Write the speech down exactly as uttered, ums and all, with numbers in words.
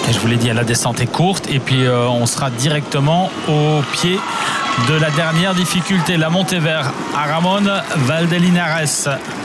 Et je vous l'ai dit, la descente est courte et puis euh, on sera directement au pied de la dernière difficulté, la montée vers Aramón Valdelinares.